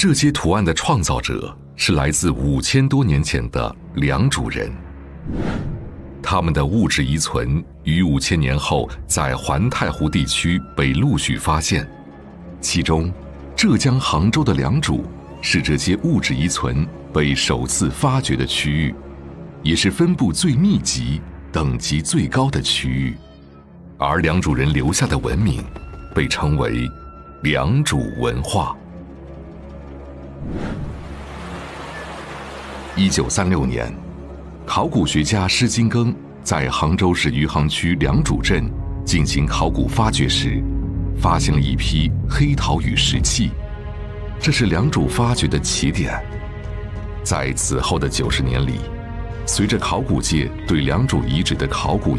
这些图案的创造者是来自5000多年前的良渚人，他们的物质遗存于5000年后在环太湖地区被陆续发现，其中浙江杭州的良渚是这些物质遗存被首次发掘的区域，也是分布最密集、等级最高的区域，而良渚人留下的文明被称为良渚文化。1936年，考古学家施金庚在杭州市余杭区良渚镇进行考古发掘时，发现了一批黑陶与石器，这是良渚发掘的起点。在此后的90年里，随着考古界对良渚遗址的考古